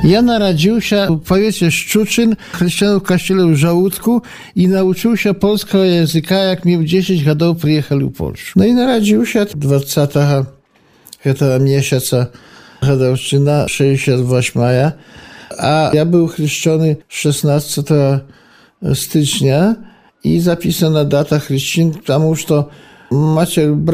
Ja narodził się w powiecie Szczuczyn, chrześcijan w kościele w Żołódku i nauczył się polskiego języka, jak miał 10 lat, przyjechał w Polskę. No i narodził się 20 miesiąca Radowszczyna, 68 maja, a ja był chrzczony 16 stycznia i zapisana data chrzcin, tam już to macie